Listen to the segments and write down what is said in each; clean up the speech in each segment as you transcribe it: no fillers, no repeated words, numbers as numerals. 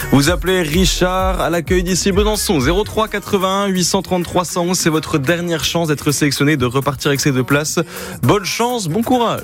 Vous appelez Richard à l'accueil d'ici Besançon, 03 81 833 111. C'est votre dernière chance d'être sélectionné, de repartir avec ces 2 places. Bonne chance, bon courage.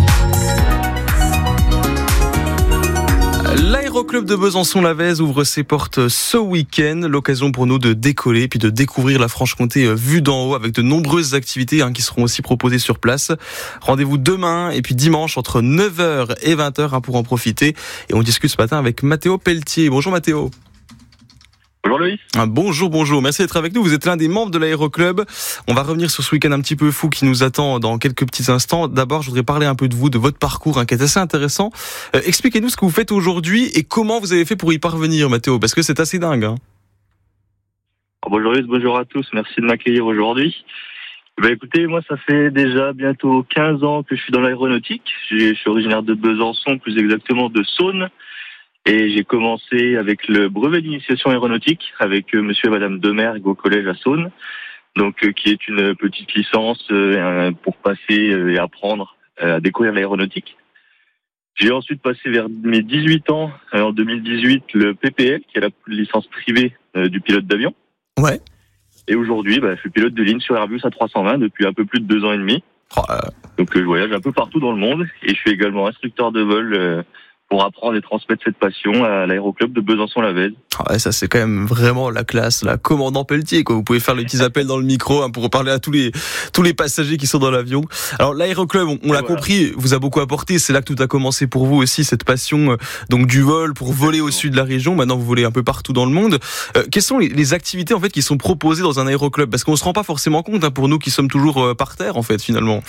L'aéroclub de Besançon-Lavez ouvre ses portes ce week-end. L'occasion pour nous de décoller puis de découvrir la Franche-Comté vue d'en haut avec de nombreuses activités qui seront aussi proposées sur place. Rendez-vous demain et puis dimanche entre 9h et 20h pour en profiter. Et on discute ce matin avec Mathéo Pelletier. Bonjour Mathéo. Bonjour Loïs. Bonjour. Merci d'être avec nous. Vous êtes l'un des membres de l'aéroclub. On va revenir sur ce week-end un petit peu fou qui nous attend dans quelques petits instants. D'abord, je voudrais parler un peu de vous, de votre parcours qui est assez intéressant. Expliquez-nous ce que vous faites aujourd'hui et comment vous avez fait pour y parvenir, Mathéo, parce que c'est assez dingue. Bonjour Loïs, bonjour à tous. Merci de m'accueillir aujourd'hui. Écoutez, moi ça fait déjà bientôt 15 ans que je suis dans l'aéronautique. Je suis originaire de Besançon, plus exactement de Saône. Et j'ai commencé avec le brevet d'initiation aéronautique avec monsieur et madame Demergue au collège à Saône, donc qui est une petite licence pour passer et apprendre à découvrir l'aéronautique. J'ai ensuite passé vers mes 18 ans, en 2018, le PPL, qui est la licence privée du pilote d'avion. Ouais. Et aujourd'hui, je suis pilote de ligne sur Airbus A320 depuis un peu plus de 2 ans et demi. Donc je voyage un peu partout dans le monde et je suis également instructeur de vol pour apprendre et transmettre cette passion à l'aéroclub de Besançon-Lavez. Ça c'est quand même vraiment la classe, la commandant Pelletier, quoi. Vous pouvez faire les petits appels dans le micro pour parler à tous les passagers qui sont dans l'avion. Alors l'aéroclub, on l'a compris, vous a beaucoup apporté. C'est là que tout a commencé pour vous aussi, cette passion donc du vol pour voler au sud de la région. Maintenant vous volez un peu partout dans le monde. Quelles sont les activités en fait qui sont proposées dans un aéroclub? Parce qu'on se rend pas forcément compte pour nous qui sommes toujours par terre en fait finalement.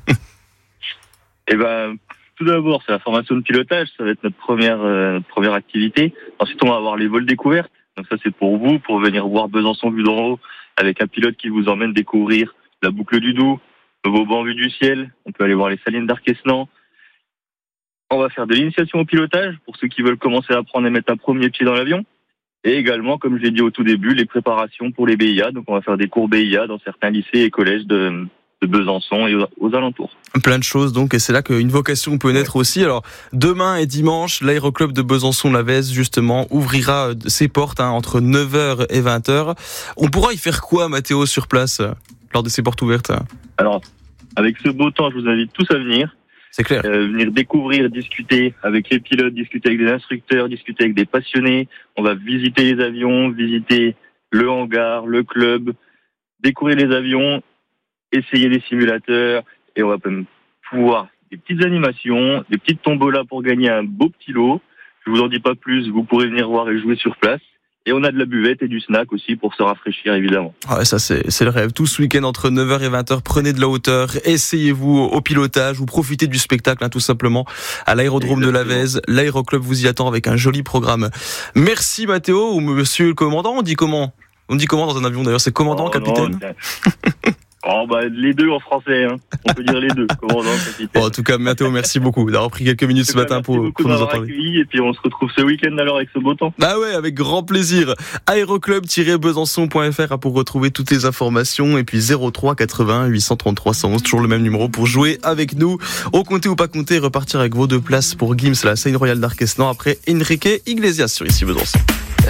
Tout d'abord, c'est la formation de pilotage, ça va être notre première activité. Ensuite, on va avoir les vols découvertes. Donc ça, c'est pour vous, pour venir voir Besançon vue d'en haut, avec un pilote qui vous emmène découvrir la boucle du Doubs, le Vauban vue du ciel. On peut aller voir les salines d'Arquesnan. On va faire de l'initiation au pilotage, pour ceux qui veulent commencer à apprendre à mettre un premier pied dans l'avion. Et également, comme je l'ai dit au tout début, les préparations pour les BIA. Donc on va faire des cours BIA dans certains lycées et collèges de Besançon et aux alentours. Plein de choses donc, et c'est là qu'une vocation peut naître aussi. Alors demain et dimanche, l'aéroclub de Besançon-Lavez justement ouvrira ses portes entre 9h et 20h. On pourra y faire quoi, Mathéo, sur place lors de ces portes ouvertes? Alors, avec ce beau temps, je vous invite tous à venir. C'est clair. Venir découvrir, discuter avec les pilotes, discuter avec des instructeurs, discuter avec des passionnés. On va visiter les avions, visiter le hangar, le club, découvrir les avions, essayer les simulateurs, et on va pouvoir des petites animations, des petites tombolas pour gagner un beau petit lot. Je vous en dis pas plus, vous pourrez venir voir et jouer sur place. Et on a de la buvette et du snack aussi pour se rafraîchir évidemment. Ça c'est le rêve. Tout ce week-end entre 9h et 20h, prenez de la hauteur, essayez-vous au pilotage, vous profitez du spectacle tout simplement à l'aérodrome de Lavez. L'aéroclub vous y attend avec un joli programme. Merci Mathéo, ou monsieur le commandant, on dit comment dans un avion d'ailleurs? C'est commandant, capitaine? Les deux en français, on peut dire les deux, commandant, capitaine. En tout cas, Mathéo, merci beaucoup d'avoir pris quelques minutes ce matin pour nous en parler. Et puis on se retrouve ce week-end alors avec ce beau temps. Avec grand plaisir. Aéroclub-besançon.fr pour retrouver toutes les informations, et puis 03 81 833 111, toujours le même numéro pour jouer avec nous. Au compter ou pas compter, repartir avec vos 2 places pour Gims, la scène royale d'Arquesnan après Enrique Iglesias sur Ici Besançon.